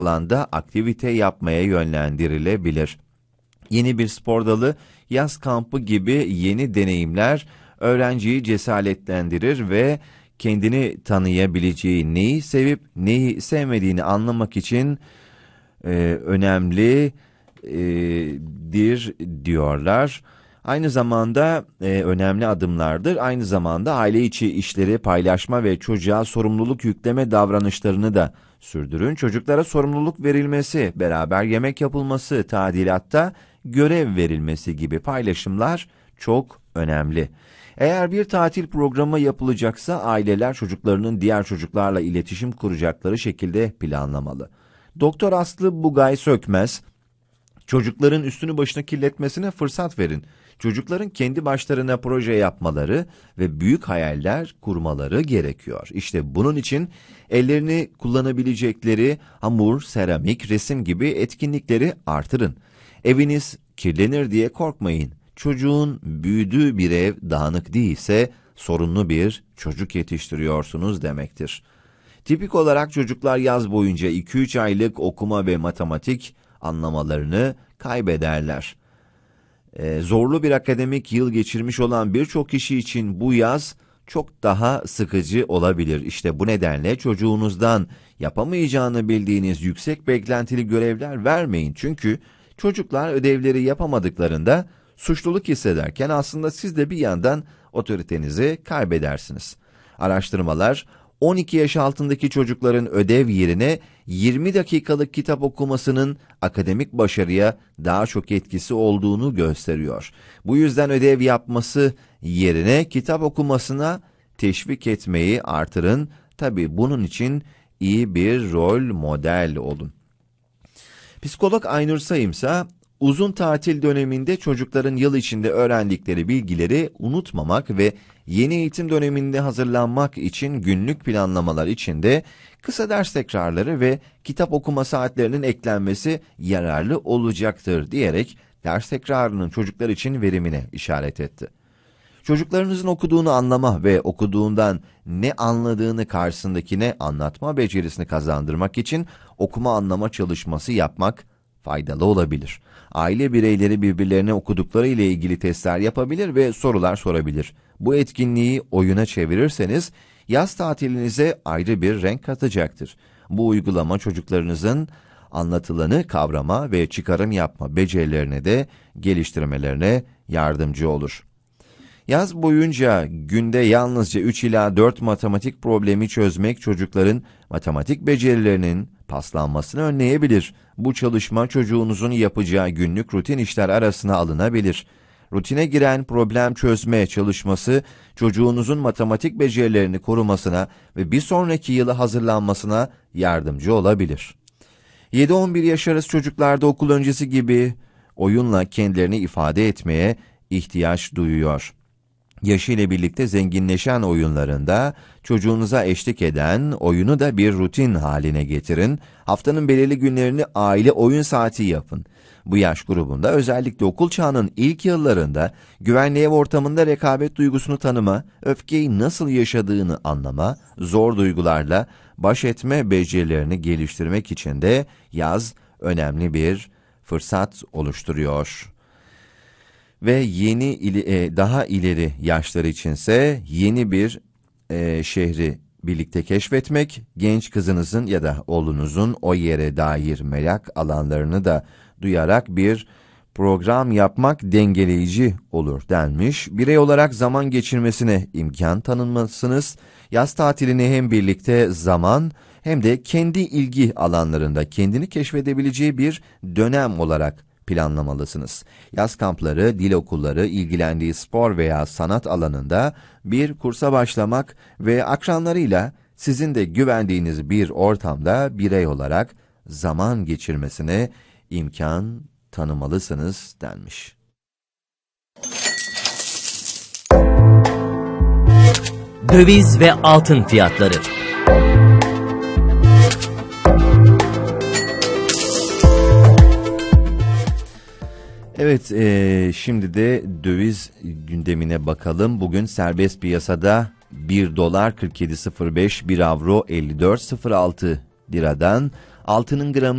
alanda aktivite yapmaya yönlendirilebilir. Yeni bir spor dalı, yaz kampı gibi yeni deneyimler öğrenciyi cesaretlendirir ve kendini tanıyabileceği, neyi sevip neyi sevmediğini anlamak için önemlidir diyorlar. Aynı zamanda önemli adımlardır. Aynı zamanda aile içi işleri paylaşma ve çocuğa sorumluluk yükleme davranışlarını da sürdürün. Çocuklara sorumluluk verilmesi, beraber yemek yapılması, tadilatta görev verilmesi gibi paylaşımlar çok önemli. Eğer bir tatil programı yapılacaksa aileler çocuklarının diğer çocuklarla iletişim kuracakları şekilde planlamalı. Doktor Aslı Bugay Sökmez, çocukların üstünü başına kirletmesine fırsat verin. Çocukların kendi başlarına proje yapmaları ve büyük hayaller kurmaları gerekiyor. İşte bunun için ellerini kullanabilecekleri hamur, seramik, resim gibi etkinlikleri artırın. Eviniz kirlenir diye korkmayın. Çocuğun büyüdüğü bir ev dağınık değilse sorunlu bir çocuk yetiştiriyorsunuz demektir. Tipik olarak çocuklar yaz boyunca 2-3 aylık okuma ve matematik anlamalarını kaybederler. Zorlu bir akademik yıl geçirmiş olan birçok kişi için bu yaz çok daha sıkıcı olabilir. İşte bu nedenle çocuğunuzdan yapamayacağını bildiğiniz yüksek beklentili görevler vermeyin. Çünkü çocuklar ödevleri yapamadıklarında suçluluk hissederken aslında siz de bir yandan otoritenizi kaybedersiniz. Araştırmalar 12 yaş altındaki çocukların ödev yerine 20 dakikalık kitap okumasının akademik başarıya daha çok etkisi olduğunu gösteriyor. Bu yüzden ödev yapması yerine kitap okumasına teşvik etmeyi artırın. Tabii bunun için iyi bir rol model olun. Psikolog Aynur Sayım ise uzun tatil döneminde çocukların yıl içinde öğrendikleri bilgileri unutmamak ve yeni eğitim döneminde hazırlanmak için günlük planlamalar içinde kısa ders tekrarları ve kitap okuma saatlerinin eklenmesi yararlı olacaktır diyerek ders tekrarının çocuklar için verimine işaret etti. Çocuklarınızın okuduğunu anlama ve okuduğundan ne anladığını karşısındakine anlatma becerisini kazandırmak için okuma anlama çalışması yapmak faydalı olabilir. Aile bireyleri birbirlerine okudukları ile ilgili testler yapabilir ve sorular sorabilir. Bu etkinliği oyuna çevirirseniz yaz tatilinize ayrı bir renk katacaktır. Bu uygulama çocuklarınızın anlatılanı kavrama ve çıkarım yapma becerilerini de geliştirmelerine yardımcı olur. Yaz boyunca günde yalnızca 3 ila 4 matematik problemi çözmek çocukların matematik becerilerinin paslanmasını önleyebilir. Bu çalışma çocuğunuzun yapacağı günlük rutin işler arasına alınabilir. Rutine giren problem çözme çalışması çocuğunuzun matematik becerilerini korumasına ve bir sonraki yıla hazırlanmasına yardımcı olabilir. 7-11 yaş arası çocuklarda okul öncesi gibi oyunla kendilerini ifade etmeye ihtiyaç duyuyor. Yaşıyla birlikte zenginleşen oyunlarında çocuğunuza eşlik eden oyunu da bir rutin haline getirin. Haftanın belirli günlerini aile oyun saati yapın. Bu yaş grubunda özellikle okul çağının ilk yıllarında güvenli ev ortamında rekabet duygusunu tanıma, öfkeyi nasıl yaşadığını anlama, zor duygularla baş etme becerilerini geliştirmek için de yaz önemli bir fırsat oluşturuyor. Ve daha ileri yaşlar içinse yeni bir şehri birlikte keşfetmek, genç kızınızın ya da oğlunuzun o yere dair merak alanlarını da duyarak bir program yapmak dengeleyici olur denmiş. Birey olarak zaman geçirmesine imkan tanınmalısınız. Yaz tatilini hem birlikte zaman hem de kendi ilgi alanlarında kendini keşfedebileceği bir dönem olarak planlamalısınız. Yaz kampları, dil okulları, ilgilendiği spor veya sanat alanında bir kursa başlamak ve akranlarıyla sizin de güvendiğiniz bir ortamda birey olarak zaman geçirmesine imkan tanımalısınız denmiş. Döviz ve altın fiyatları. Evet, şimdi de döviz gündemine bakalım. Bugün serbest piyasada 1 dolar 47.05, 1 avro 54.06 liradan Altının gramı